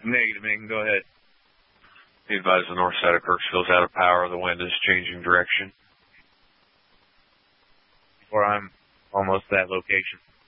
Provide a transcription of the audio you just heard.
Negative, man. Go ahead. Be advised the north side of Kirksville is out of power. The wind is changing direction. Or I'm almost at that location.